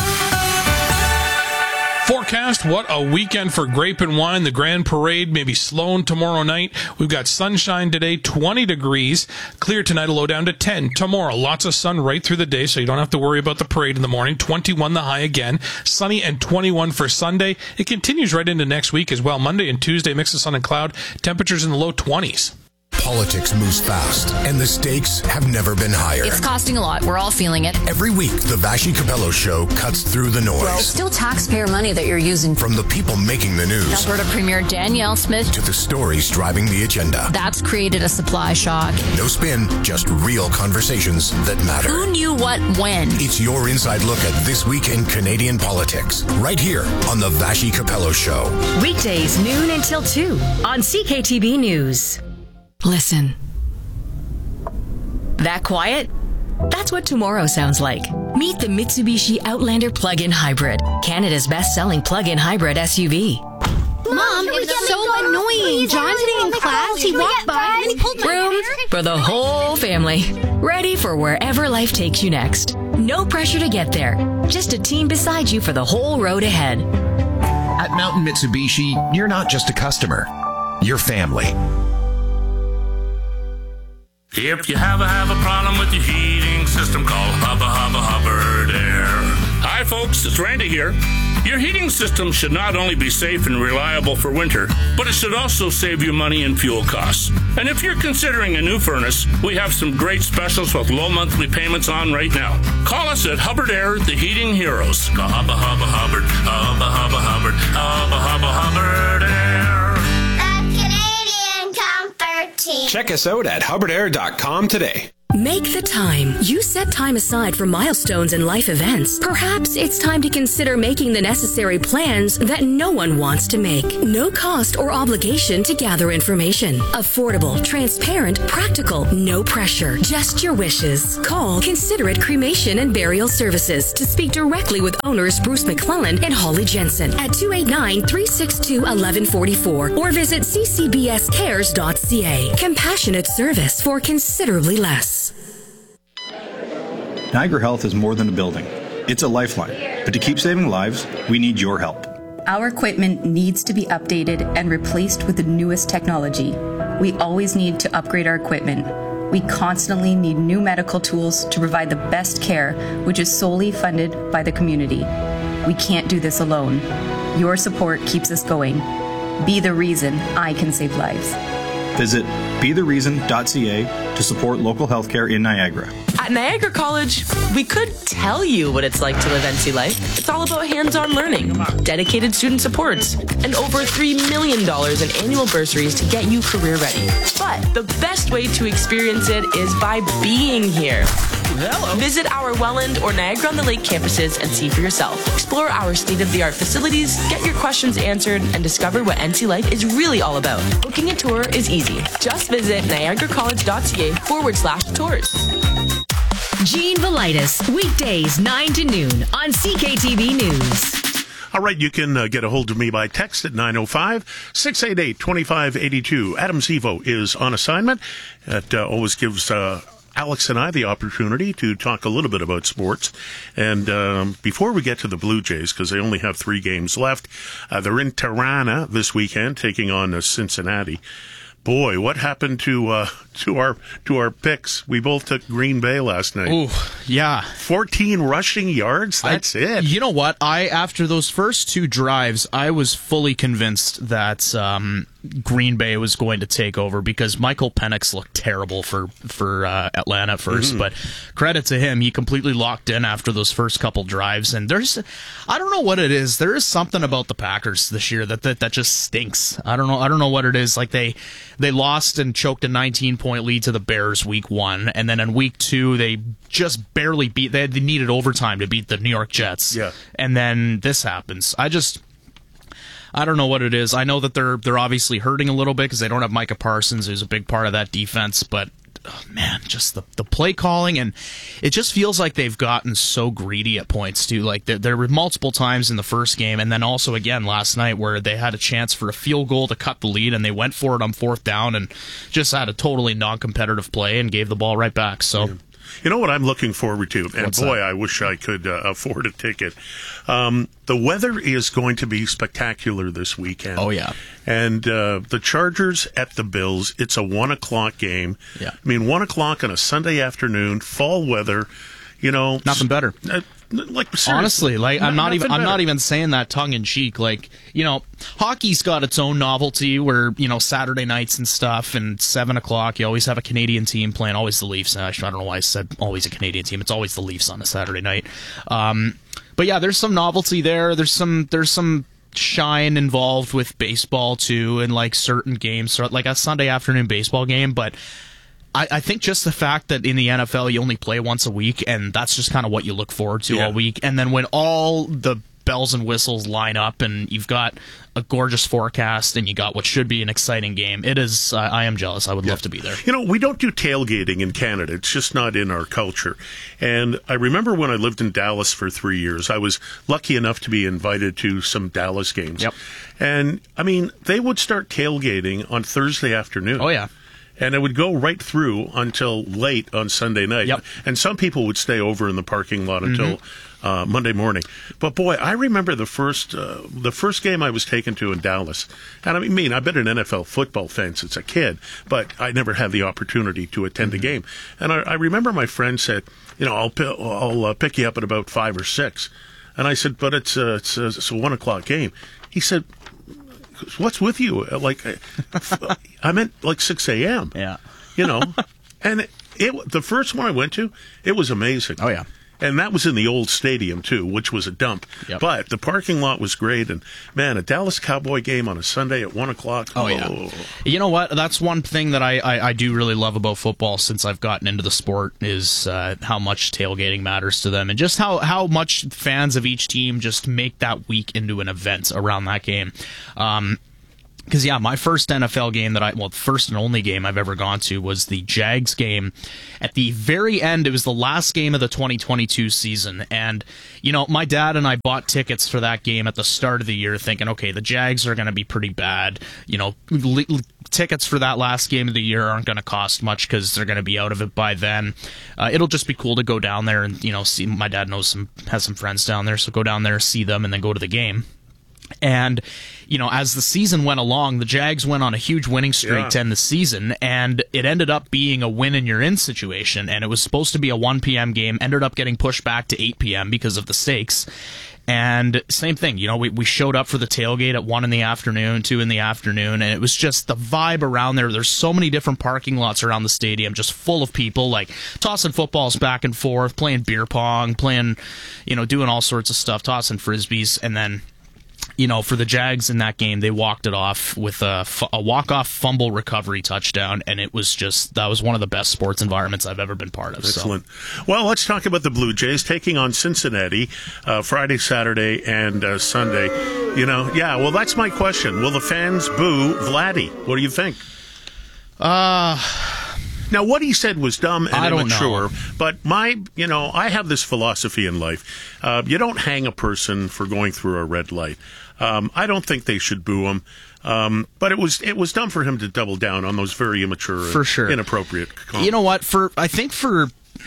Forecast, what a weekend for grape and wine. The Grand Parade may be slowing tomorrow night. We've got sunshine today, twenty degrees. Clear tonight, a low down to ten. Tomorrow, lots of sun right through the day, so you don't have to worry about the parade in the morning. twenty-one the high again. Sunny and twenty-one for Sunday. It continues right into next week as well. Monday and Tuesday, mix of sun and cloud. Temperatures in the low twenties. Politics moves fast, and the stakes have never been higher. It's costing a lot. We're all feeling it. Every week, the Vassy Capello Show cuts through the noise. Well, it's still taxpayer money that you're using. From the people making the news. Alberta Premier Danielle Smith. To the stories driving the agenda. That's created a supply shock. No spin, just real conversations that matter. Who knew what when? It's your inside look at this week in Canadian politics. Right here on the Vassy Capello Show. Weekdays, noon until two on C K T B News. Listen. That quiet? That's what tomorrow sounds like. Meet the Mitsubishi Outlander Plug-in Hybrid, Canada's best-selling plug-in hybrid S U V. Mom, it was so annoying. John today in class, he walked by and he pulled my Room hair. for the whole family. Ready for wherever life takes you next. No pressure to get there. Just a team beside you for the whole road ahead. At Mountain Mitsubishi, you're not just a customer. You're family. If you have a, have a problem with your heating system, call Hubba Hubba Hubbard Air. Hi folks, it's Randy here. Your heating system should not only be safe and reliable for winter, but it should also save you money and fuel costs. And if you're considering a new furnace, we have some great specials with low monthly payments on right now. Call us at Hubbard Air, the Heating Heroes. Call Hubba Hubba Hubbard, Hubba Hubba Hubbard, Hubba Hubba Hubbard Air. The Canadian Comfort Team. Check us out at hubbard air dot com today. Make the time. You set time aside for milestones and life events. Perhaps it's time to consider making the necessary plans that no one wants to make. No cost or obligation to gather information. Affordable, transparent, practical, no pressure. Just your wishes. Call Considerate Cremation and Burial Services to speak directly with owners Bruce McClellan and Holly Jensen at two eight nine, three six two, one one four four or visit c c b s cares dot c a. Compassionate service for considerably less. Niagara Health is more than a building. It's a lifeline. But to keep saving lives, we need your help. Our equipment needs to be updated and replaced with the newest technology. We always need to upgrade our equipment. We constantly need new medical tools to provide the best care, which is solely funded by the community. We can't do this alone. Your support keeps us going. Be the reason I can save lives. Visit be the reason dot c a to support local healthcare in Niagara. At Niagara College, we could tell you what it's like to live N C life. It's all about hands-on learning, dedicated student supports, and over three million dollars in annual bursaries to get you career ready. But the best way to experience it is by being here. Hello. Visit our Welland or Niagara-on-the-Lake campuses and see for yourself. Explore our state-of-the-art facilities, get your questions answered, and discover what N C life is really all about. Booking a tour is easy. Just visit niagara college dot c a forward slash tours. Gene Velitis, weekdays nine to noon on C K T V News. All right, you can uh, get a hold of me by text at nine oh five, six eight eight, two five eight two. Adam Zevo is on assignment. It uh, always gives uh, Alex and I the opportunity to talk a little bit about sports. And um, before we get to the Blue Jays, because they only have three games left, uh, they're in Tirana this weekend taking on uh, Cincinnati. Boy, what happened to uh, to our to our picks? We both took Green Bay last night. Ooh, yeah. fourteen rushing yards? That's I, it. You know what? I after those first two drives, I was fully convinced that um, Green Bay was going to take over because Michael Penix looked terrible for, for uh, Atlanta at first. Mm-hmm. But credit to him, he completely locked in after those first couple drives. And there's, I don't know what it is. There is something about the Packers this year that, that, that just stinks. I don't know. I don't know what it is. Like they, they lost and choked a nineteen point lead to the Bears week one. And then in week two, they just barely beat, they, had, they needed overtime to beat the New York Jets. Yeah. And then this happens. I just, I don't know what it is. I know that they're they're obviously hurting a little bit because they don't have Micah Parsons, who's a big part of that defense. But oh man, just the the play calling, and it just feels like they've gotten so greedy at points too. Like there, there were multiple times in the first game, and then also again last night where they had a chance for a field goal to cut the lead, and they went for it on fourth down and just had a totally non-competitive play and gave the ball right back. So. Yeah. You know what I'm looking forward to? And What's boy, that? I wish I could uh, afford a ticket. Um, the weather is going to be spectacular this weekend. Oh, yeah. And uh, the Chargers at the Bills, it's a one o'clock game. Yeah. I mean, one o'clock on a Sunday afternoon, fall weather, you know. Nothing better. Uh, like seriously, honestly, like I'm not even better. I'm not even saying that tongue in cheek. Like, you know, hockey's got its own novelty where, you know, Saturday nights and stuff and seven o'clock you always have a Canadian team playing, always the Leafs. I don't know why I said always a Canadian team. It's always the Leafs on a Saturday night. Um, but yeah, there's some novelty there. There's some there's some shine involved with baseball too, and like certain games, like a Sunday afternoon baseball game, but I, I think just the fact that in the N F L you only play once a week, and that's just kind of what you look forward to yeah. all week. And then when all the bells and whistles line up, and you've got a gorgeous forecast, and you got what should be an exciting game, it is. Uh, I am jealous. I would yeah. love to be there. You know, we don't do tailgating in Canada. It's just not in our culture. And I remember when I lived in Dallas for three years, I was lucky enough to be invited to some Dallas games. Yep. And I mean, they would start tailgating on Thursday afternoon. Oh yeah. And it would go right through until late on Sunday night. Yep. And some people would stay over in the parking lot until mm-hmm. uh, Monday morning. But boy, I remember the first uh, the first game I was taken to in Dallas. And I mean, I've been an N F L football fan since a kid, but I never had the opportunity to attend mm-hmm. a game. And I, I remember my friend said, you know, I'll, I'll uh, pick you up at about five or six. And I said, but it's a, it's a, it's a one o'clock game. He said, what's with you? Like, I meant like six a.m. Yeah. You know, and it, it the first one I went to, it was amazing. Oh, yeah. And that was in the old stadium, too, which was a dump. Yep. But the parking lot was great. And, man, a Dallas Cowboy game on a Sunday at one o'clock. Oh, oh. yeah. You know what? That's one thing that I, I, I do really love about football since I've gotten into the sport is uh, how much tailgating matters to them and just how, how much fans of each team just make that week into an event around that game. Um Because, yeah, my first N F L game that I, well, first and only game I've ever gone to was the Jags game. At the very end, it was the last game of the twenty twenty-two season. And, you know, my dad and I bought tickets for that game at the start of the year thinking, okay, the Jags are going to be pretty bad. You know, li- li- tickets for that last game of the year aren't going to cost much because they're going to be out of it by then. Uh, it'll just be cool to go down there and, you know, see. My dad knows some, has some friends down there, so go down there, see them, and then go to the game. And, you know, as the season went along, the Jags went on a huge winning streak yeah. to end the season, and it ended up being a win-and-you're-in situation, and it was supposed to be a one p.m. game, ended up getting pushed back to eight p.m. because of the stakes. And same thing, you know, we, we showed up for the tailgate at one in the afternoon, two in the afternoon, and it was just the vibe around there. There's so many different parking lots around the stadium, just full of people, like tossing footballs back and forth, playing beer pong, playing, you know, doing all sorts of stuff, tossing frisbees, and then, you know, for the Jags in that game, they walked it off with a, a walk-off fumble recovery touchdown, and it was just, that was one of the best sports environments I've ever been part of. Excellent. So. Well, let's talk about the Blue Jays taking on Cincinnati uh, Friday, Saturday, and uh, Sunday. You know, yeah, well, that's my question. Will the fans boo Vladdy? What do you think? Uh... Now, what he said was dumb and I don't immature, know. but my, you know, I have this philosophy in life. Uh, you don't hang a person for going through a red light. Um, I don't think they should boo him. Um, but it was it was dumb for him to double down on those very immature, for sure. inappropriate comments. You know what? For I think for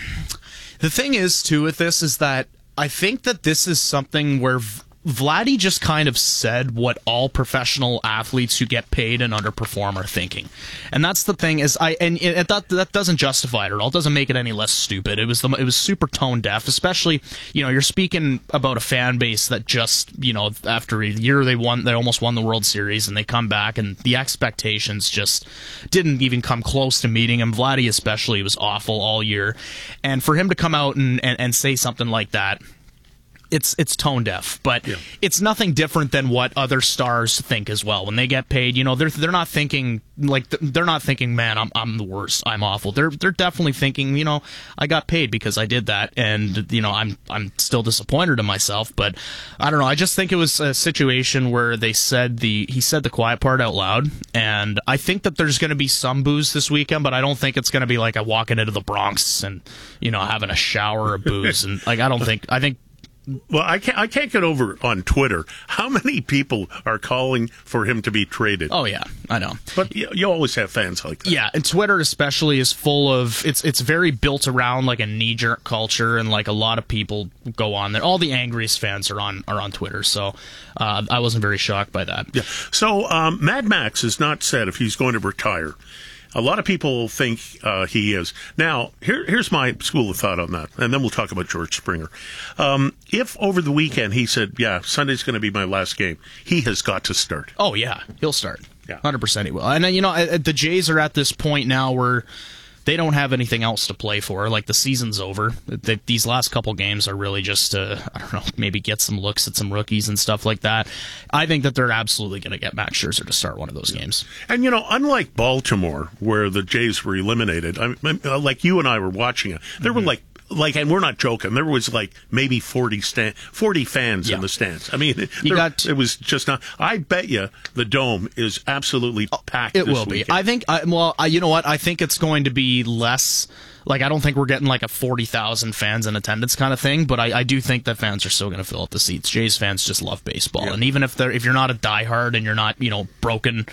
the thing is too with this is that I think that this is something where Vladdy just kind of said what all professional athletes who get paid and underperform are thinking, and that's the thing is I and it, that that doesn't justify it at all. It doesn't make it any less stupid. It was the it was super tone deaf, especially you know you're speaking about a fan base that just you know after a year they won they almost won the World Series and they come back and the expectations just didn't even come close to meeting him. Vladdy especially was awful all year, and for him to come out and and, and say something like that. It's it's tone deaf, but yeah. It's nothing different than what other stars think as well. When they get paid, you know, they're they're not thinking like they're not thinking, man, I'm I'm the worst, I'm awful. They're they're definitely thinking, you know, I got paid because I did that, and you know, I'm I'm still disappointed in myself. But I don't know. I just think it was a situation where they said the he said the quiet part out loud, and I think that there's going to be some booze this weekend, but I don't think it's going to be like I walking into the Bronx and you know having a shower of booze and like I don't think I think. Well, I can't, I can't get over on Twitter how many people are calling for him to be traded. Oh, yeah, I know. But you, you always have fans like that. Yeah, and Twitter especially is full of, it's it's very built around like a knee-jerk culture, and like a lot of people go on there. All the angriest fans are on are on Twitter, so uh, I wasn't very shocked by that. Yeah. So um, Mad Max has not said if he's going to retire. A lot of people think uh, he is. Now, here, here's my school of thought on that, and then we'll talk about George Springer. Um, if over the weekend he said, yeah, Sunday's going to be my last game, he has got to start. Oh, yeah, he'll start. Yeah. one hundred percent he will. And, you know, the Jays are at this point now where they don't have anything else to play for. Like, the season's over. They, these last couple games are really just to, I don't know, maybe get some looks at some rookies and stuff like that. I think that they're absolutely going to get Max Scherzer to start one of those games. And, you know, unlike Baltimore, where the Jays were eliminated, I mean, like you and I were watching it, there mm-hmm. were like, Like, and we're not joking. There was like maybe forty stand, forty fans yeah. in the stands. I mean, you there, got it was just not. I bet you the dome is absolutely packed. It this will be. weekend. I think. I, well, I, you know what? I think it's going to be less. Like, I don't think we're getting like a forty thousand fans in attendance kind of thing, but I, I do think that fans are still going to fill up the seats. Jays fans just love baseball, yeah. and even if they're if you're not a diehard and you're not you know broken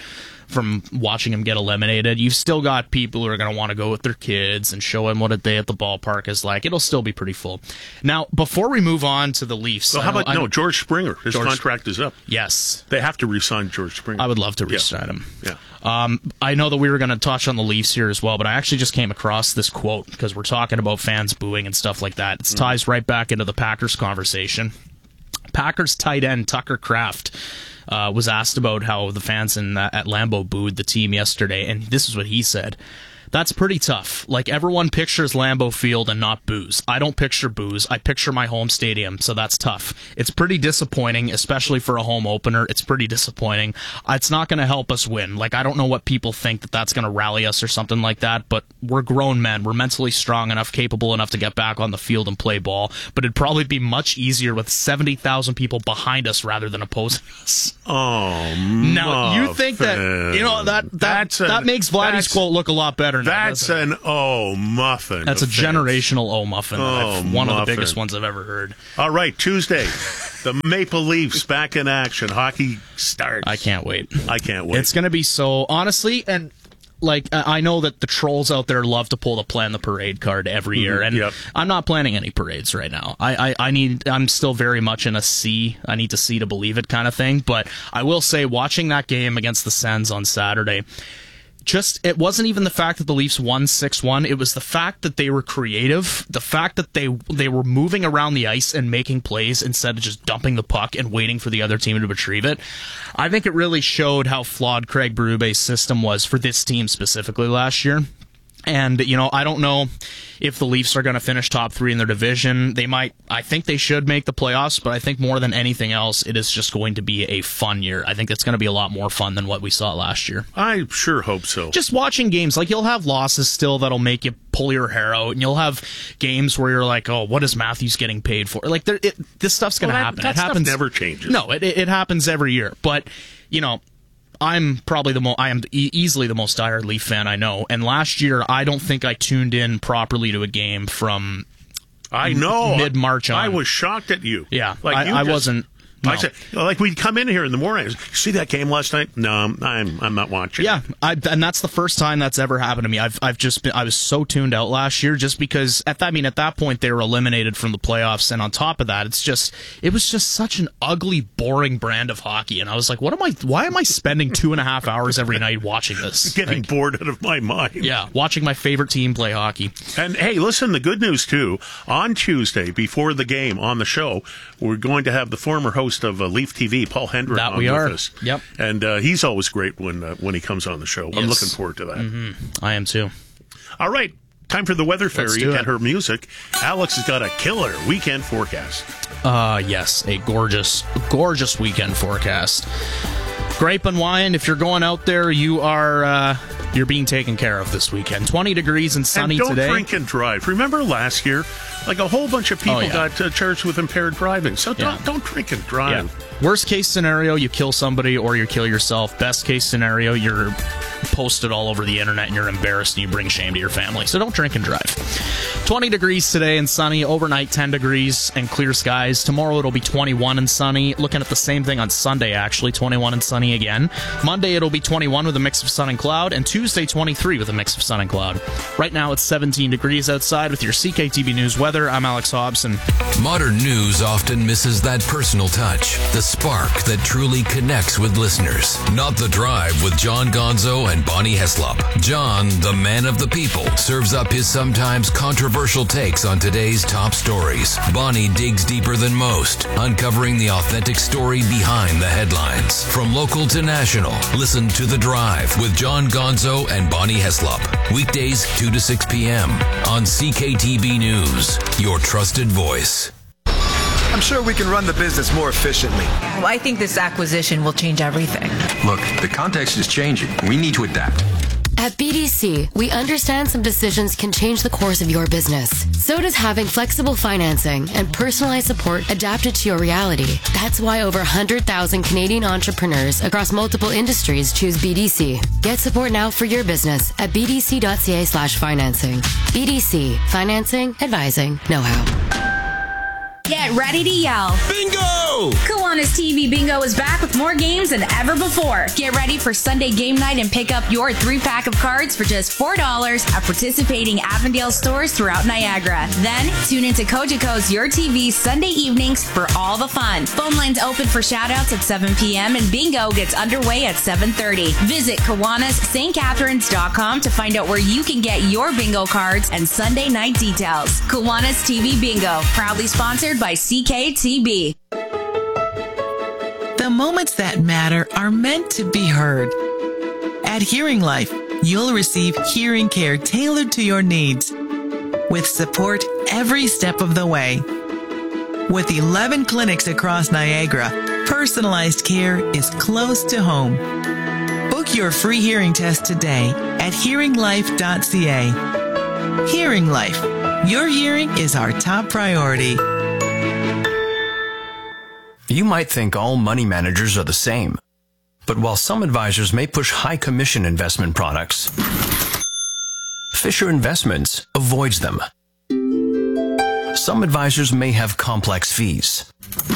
from watching him get eliminated. You've still got people who are going to want to go with their kids and show him what a day at the ballpark is like. It'll still be pretty full. Now, before we move on to the Leafs... Well, how about, I no, George Springer. His George, contract is up. Yes. They have to re-sign George Springer. I would love to re-sign yeah. him. Yeah. Um, I know that we were going to touch on the Leafs here as well, but I actually just came across this quote because we're talking about fans booing and stuff like that. It mm. ties right back into the Packers conversation. Packers tight end Tucker Kraft uh, was asked about how the fans in uh, at Lambeau booed the team yesterday, and this is what he said. That's pretty tough. Like, everyone pictures Lambeau Field and not boos. I don't picture boos. I picture my home stadium, so that's tough. It's pretty disappointing, especially for a home opener. It's pretty disappointing. It's not going to help us win. Like, I don't know what people think that that's going to rally us or something like that, but we're grown men. We're mentally strong enough, capable enough to get back on the field and play ball, but it'd probably be much easier with seventy thousand people behind us rather than opposing us. Oh, now, you think that, you know, that, that, an, that makes Vladdy's quote look a lot better. That's now, an oh muffin. That's a offense. generational oh muffin. Oh, one muffin. of the biggest ones I've ever heard. All right, Tuesday, the Maple Leafs back in action. Hockey starts. I can't wait. I can't wait. It's going to be so, honestly, and like, I know that the trolls out there love to pull the plan the parade card every mm-hmm. year, and yep. I'm not planning any parades right now. I, I, I need, I'm still very much in a see, I need to see to believe it kind of thing, but I will say, watching that game against the Sens on Saturday, just, it wasn't even the fact that the Leafs won six one. It was the fact that they were creative, the fact that they they were moving around the ice and making plays instead of just dumping the puck and waiting for the other team to retrieve it. I think it really showed how flawed Craig Berube's system was for this team specifically last year. And, you know, I don't know if the Leafs are going to finish top three in their division. They might, I think they should make the playoffs, but I think more than anything else, it is just going to be a fun year. I think it's going to be a lot more fun than what we saw last year. I sure hope so. Just watching games, like, you'll have losses still that'll make you pull your hair out, and you'll have games where you're like, oh, what is Matthews getting paid for? Like, there, it, this stuff's going to well, that, happen. That it happens, stuff never changes. No, it, it happens every year. But, you know, I'm probably the most, I am e- easily the most diehard Leaf fan I know. And last year, I don't think I tuned in properly to a game from I know mid-March on. I was shocked at you. Yeah, like I, you I just, wasn't. No. I said, like, we'd come in here in the morning. See that game last night? No, I'm I'm not watching. Yeah, I, and that's the first time that's ever happened to me. I've I've just been I was so tuned out last year just because at that I mean at that point they were eliminated from the playoffs, and on top of that, it's just it was just such an ugly, boring brand of hockey, and I was like, what am I? Why am I spending two and a half hours every night watching this? Getting like, bored out of my mind. Yeah, watching my favorite team play hockey. And hey, listen, the good news too. On Tuesday before the game on the show, we're going to have the former host of uh, Leaf T V, Paul Hendrick, that on we with are. us. Yep. And uh, he's always great when uh, when he comes on the show. Yes. I'm looking forward to that. Mm-hmm. I am too. All right, time for the Weather Fairy and it. her music. Alex has got a killer weekend forecast. Uh, yes, a gorgeous, gorgeous weekend forecast. Grape and wine, if you're going out there, you are uh, you're being taken care of this weekend. twenty degrees and sunny and don't today. Don't drink and drive. Remember last year? Like a whole bunch of people oh, yeah. got uh, charged with impaired driving. So don't, yeah. don't drink and drive. Yeah. Worst case scenario, you kill somebody or you kill yourself. Best case scenario, you're posted all over the internet and you're embarrassed and you bring shame to your family. So don't drink and drive. twenty degrees today and sunny. Overnight, ten degrees and clear skies. Tomorrow it'll be twenty-one and sunny. Looking at the same thing on Sunday, actually. twenty-one and sunny again. Monday it'll be twenty-one with a mix of sun and cloud. And Tuesday, twenty-three with a mix of sun and cloud. Right now it's seventeen degrees outside with your C K T V News weather. I'm Alex Hobson. Modern news often misses that personal touch, the spark that truly connects with listeners. Not The Drive with John Gonzo and Bonnie Heslop. John, the man of the people, serves up his sometimes controversial takes on today's top stories. Bonnie digs deeper than most, uncovering the authentic story behind the headlines. From local to national, listen to The Drive with John Gonzo and Bonnie Heslop. Weekdays two to six p.m. on C K T V News, your trusted voice. I'm sure we can run the business more efficiently. Well, I think this acquisition will change everything. Look, the context is changing. We need to adapt. At B D C, we understand some decisions can change the course of your business. So does having flexible financing and personalized support adapted to your reality. That's why over one hundred thousand Canadian entrepreneurs across multiple industries choose B D C. Get support now for your business at bdc.ca slash financing. B D C. Financing, advising, know-how. Get ready to yell. Bingo! Kiwanis T V Bingo is back with more games than ever before. Get ready for Sunday game night and pick up your three-pack of cards for just four dollars at participating Avondale stores throughout Niagara. Then, tune into Cogeco's Your T V Sunday evenings for all the fun. Phone lines open for shoutouts at seven p.m. and bingo gets underway at seven thirty. Visit Kiwanis St Catharines dot com to find out where you can get your bingo cards and Sunday night details. Kiwanis T V Bingo, proudly sponsored by C K T B. The moments that matter are meant to be heard. At Hearing Life, you'll receive hearing care tailored to your needs, with support every step of the way. With eleven clinics across Niagara, personalized care is close to home. Book your free hearing test today at hearing life dot c a. Hearing Life. Your hearing is our top priority. You might think all money managers are the same. But while some advisors may push high commission investment products, Fisher Investments avoids them. Some advisors may have complex fees.